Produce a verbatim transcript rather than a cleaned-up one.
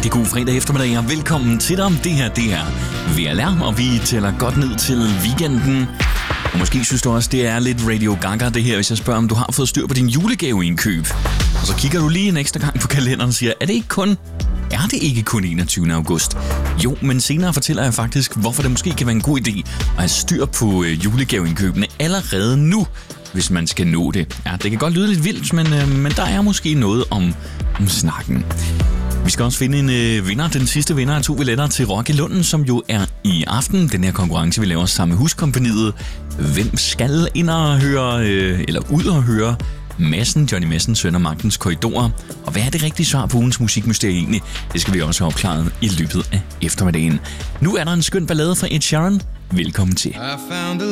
Rigtig god fredag eftermiddag og velkommen til dig. Det her, det er V L R, og vi tæller godt ned til weekenden. Og måske synes du også, det er lidt Radio Gaga det her, hvis jeg spørger, om du har fået styr på din julegaveindkøb. Og så kigger du lige en ekstra gang på kalenderen og siger, er det ikke kun... Er det ikke kun enogtyvende august? Jo, men senere fortæller jeg faktisk, hvorfor det måske kan være en god idé at have styr på julegaveindkøbene allerede nu, hvis man skal nå det. Ja, det kan godt lyde lidt vildt, men, øh, men der er måske noget om, om snakken. Vi skal også finde en øh, vinder, den sidste vinder af to billetter til Rock i Lunden, som jo er i aften. Den her konkurrence, vi laver sammen med Huskompagniet. Hvem skal ind og høre, øh, eller ud og høre Madsen, Johnny Madsen, Søn af Magtens Korridorer. Og hvad er det rigtige svar på ugens musikmysterie egentlig? Det skal vi også have opklaret i løbet af eftermiddagen. Nu er der en skøn ballade fra Ed Sheeran. Velkommen til.